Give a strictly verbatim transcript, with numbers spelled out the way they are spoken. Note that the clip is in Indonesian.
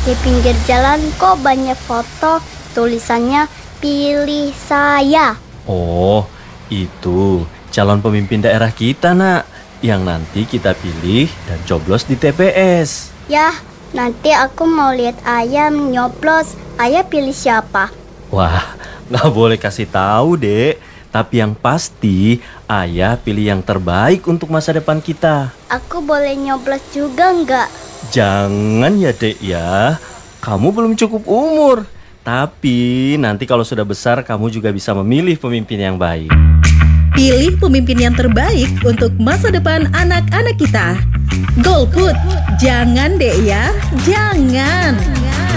Di pinggir jalan kok banyak foto, tulisannya pilih saya. Oh, itu calon pemimpin daerah kita, Nak, yang nanti kita pilih dan coblos di T P S. Yah, nanti aku mau lihat ayah nyoblos. Ayah pilih siapa? Wah, nggak boleh kasih tahu, Dek. Tapi yang pasti, ayah pilih yang terbaik untuk masa depan kita. Aku boleh nyoblos juga nggak? Jangan ya, Dek ya. Kamu belum cukup umur. Tapi nanti kalau sudah besar, kamu juga bisa memilih pemimpin yang baik. Pilih pemimpin yang terbaik untuk masa depan anak-anak kita. Golput, jangan deh ya, jangan.